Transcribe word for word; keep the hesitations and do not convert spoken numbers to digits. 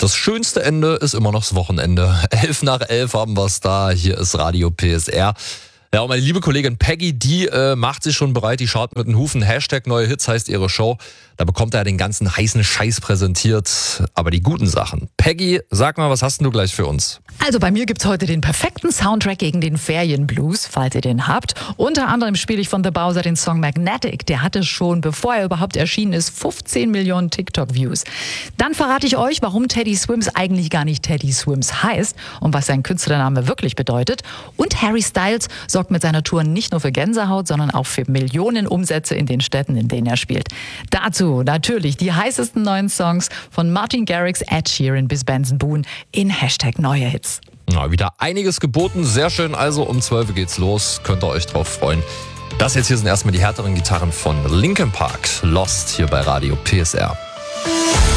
Das schönste Ende ist immer noch das Wochenende. Elf nach elf haben wir es da. Hier ist Radio P S R. Ja, und meine liebe Kollegin Peggy, die äh, macht sich schon bereit, die schaut mit den Hufen. Hashtag neue Hits heißt ihre Show. Da bekommt er den ganzen heißen Scheiß präsentiert, aber die guten Sachen. Peggy, sag mal, was hast denn du gleich für uns? Also bei mir gibt's heute den perfekten Soundtrack gegen den Ferienblues, falls ihr den habt. Unter anderem spiele ich von The Bowser den Song Magnetic. Der hatte schon, bevor er überhaupt erschienen ist, fünfzehn Millionen TikTok-Views. Dann verrate ich euch, warum Teddy Swims eigentlich gar nicht Teddy Swims heißt und was sein Künstlername wirklich bedeutet. Und Harry Styles sorgt mit seiner Tour nicht nur für Gänsehaut, sondern auch für Millionen Umsätze in den Städten, in denen er spielt. Dazu natürlich die heißesten neuen Songs von Martin Garrix, Ed Sheeran bis Benson Boone in Hashtag neue Hits. Ja, wieder einiges geboten. Sehr schön. Also um zwölf geht's los. Könnt ihr euch drauf freuen. Das jetzt hier sind erstmal die härteren Gitarren von Linkin Park. Lost hier bei Radio P S R.